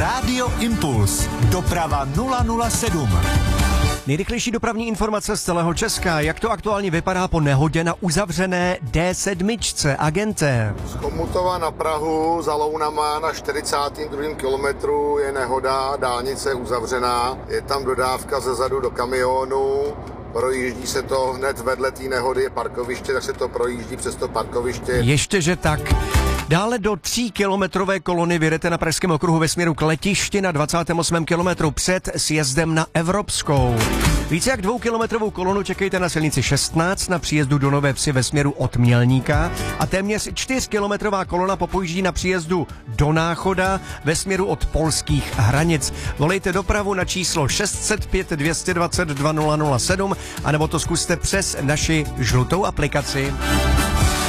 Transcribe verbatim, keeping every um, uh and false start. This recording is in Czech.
Rádio Impuls. Doprava nula nula sedm. Nejrychlejší dopravní informace z celého Česka. Jak to aktuálně vypadá po nehodě na uzavřené D sedm? Agente. Z Chomutova na Prahu za Lounama na čtyřicátém druhém kilometru je nehoda, dálnice je uzavřená. Je tam dodávka ze zadu do kamionu. Projíždí se to hned vedle té nehody, je parkoviště, tak se to projíždí přes to parkoviště. Ještě, že tak. Dále do tříkilometrové kolony vyjedete na Pražském okruhu ve směru k letišti na dvacátém osmém kilometru před sjezdem na Evropskou. Více jak dvoukilometrovou kolonu čekejte na silnici šestnáct na příjezdu do Nové Vsi ve směru od Mělníka a téměř čtyřkilometrová kolona popojíždí na příjezdu do Náchoda ve směru od polských hranic. Volejte dopravu na číslo šest set pět dvě dvacet dva nula nula sedm anebo to zkuste přes naši žlutou aplikaci.